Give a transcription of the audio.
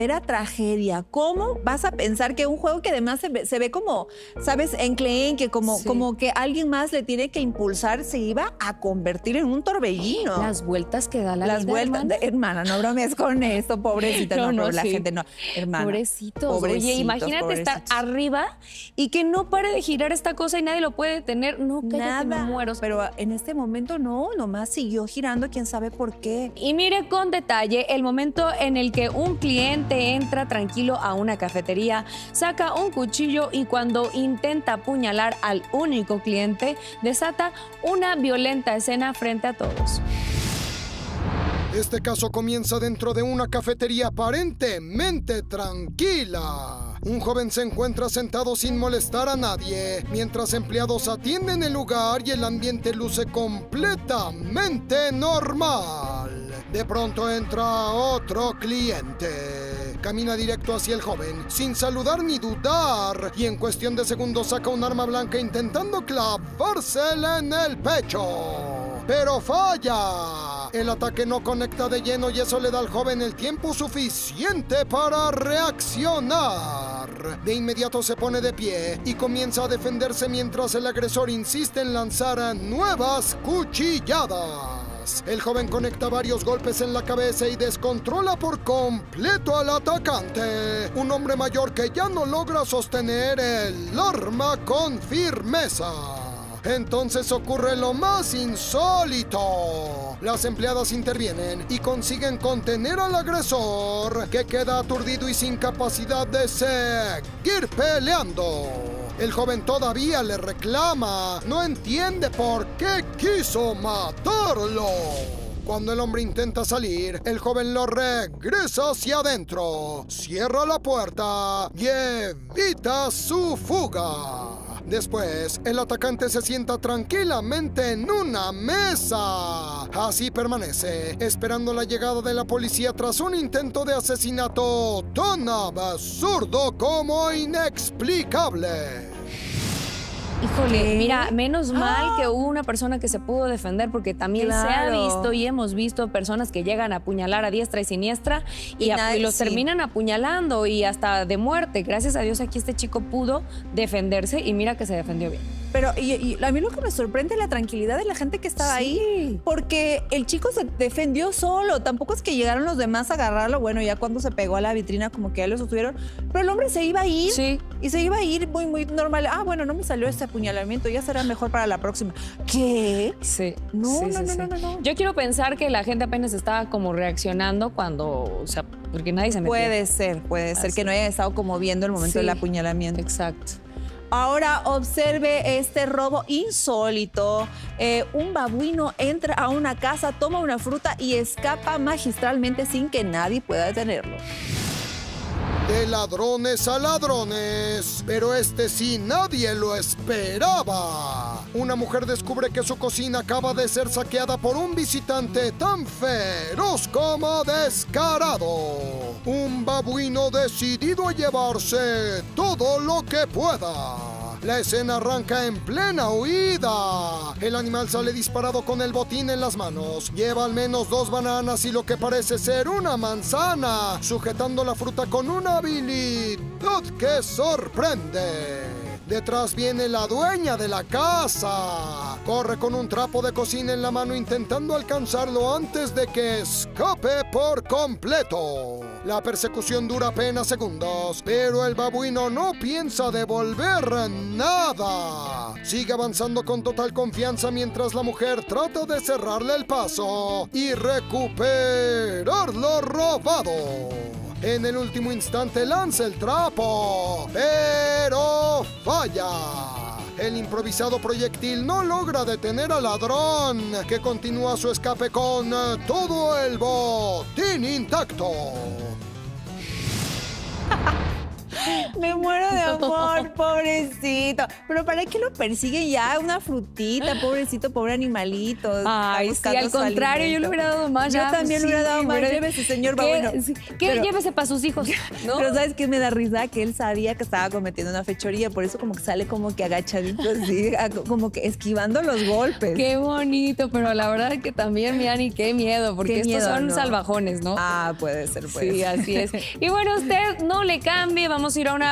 Era tragedia. ¿Cómo vas a pensar que un juego que además se ve como, ¿sabes? Enclenque, como que alguien más le tiene que impulsar, se iba a convertir en un torbellino? Las vueltas que da la Las vida, vueltas. Hermana, no bromees con esto, pobrecita. No, la gente no. Hermana. Pobrecitos. Oye, imagínate estar arriba y que no pare de girar esta cosa y nadie lo puede detener. No, cállate, me muero. Pero en este momento no, nomás siguió girando, quién sabe por qué. Y mire con detalle el momento en el que un cliente entra tranquilo a una cafetería, saca un cuchillo y cuando intenta apuñalar al único cliente, desata una violenta escena frente a todos. Este caso comienza dentro de una cafetería aparentemente tranquila. Un joven se encuentra sentado sin molestar a nadie, mientras empleados atienden el lugar y el ambiente luce completamente normal. De pronto entra otro cliente. Camina directo hacia el joven, sin saludar ni dudar, y en cuestión de segundos saca un arma blanca intentando clavársela en el pecho. ¡Pero falla! El ataque no conecta de lleno y eso le da al joven el tiempo suficiente para reaccionar. De inmediato se pone de pie y comienza a defenderse mientras el agresor insiste en lanzar nuevas cuchilladas. El joven conecta varios golpes en la cabeza y descontrola por completo al atacante. Un hombre mayor que ya no logra sostener el arma con firmeza. Entonces ocurre lo más insólito. Las empleadas intervienen y consiguen contener al agresor, que queda aturdido y sin capacidad de seguir peleando. El joven todavía le reclama, no entiende por qué quiso matarlo. Cuando el hombre intenta salir, el joven lo regresa hacia adentro, cierra la puerta y evita su fuga. Después, el atacante se sienta tranquilamente en una mesa. Así permanece, esperando la llegada de la policía tras un intento de asesinato tan absurdo como inexplicable. Híjole, mira, menos mal que hubo una persona que se pudo defender, porque también se ha visto y hemos visto personas que llegan a apuñalar a diestra y siniestra y los terminan apuñalando y hasta de muerte. Gracias a Dios aquí este chico pudo defenderse y mira que se defendió bien. Pero y a mí lo que me sorprende es la tranquilidad de la gente que estaba ahí, porque el chico se defendió solo, tampoco es que llegaron los demás a agarrarlo, bueno, ya cuando se pegó a la vitrina como que ya lo sostuvieron, pero el hombre se iba a ir, y se iba a ir muy, muy normal. Ah, bueno, no me salió este apuñalamiento, ya será mejor para la próxima. ¿Qué? Sí. No. Yo quiero pensar que la gente apenas estaba como reaccionando cuando, o sea, porque nadie se metió. Puede ser que no hayan estado como viendo el momento del apuñalamiento. Exacto. Ahora observe este robo insólito. Un babuino entra a una casa, toma una fruta y escapa magistralmente sin que nadie pueda detenerlo. De ladrones a ladrones, pero este sí nadie lo esperaba. Una mujer descubre que su cocina acaba de ser saqueada por un visitante tan feroz como descarado. Un babuino decidido a llevarse todo lo que pueda. La escena arranca en plena huida. El animal sale disparado con el botín en las manos. Lleva al menos 2 bananas y lo que parece ser una manzana, sujetando la fruta con una habilidad que sorprende. Detrás viene la dueña de la casa. Corre con un trapo de cocina en la mano intentando alcanzarlo antes de que escape por completo. La persecución dura apenas segundos, pero el babuino no piensa devolver nada. Sigue avanzando con total confianza mientras la mujer trata de cerrarle el paso y recuperar lo robado. En el último instante lanza el trapo, pero falla. El improvisado proyectil no logra detener al ladrón, que continúa su escape con todo el botín intacto. Me muero de amor, pobrecito. Pero ¿para qué lo persiguen ya? Una frutita, pobrecito, pobre animalito. Ay, sí, al contrario, yo le hubiera dado más. Yo también le hubiera dado más. Llévese, señor, bueno. Llévese para sus hijos, ¿no? Pero ¿sabes qué me da risa? Que él sabía que estaba cometiendo una fechoría, por eso como que sale como que agachadito así, como que esquivando los golpes. Qué bonito, pero la verdad es que también, mi Ani, qué miedo, porque estos son salvajones, ¿no? Ah, puede ser. Sí, así es. Y bueno, usted no le cambie, vamos a ir a una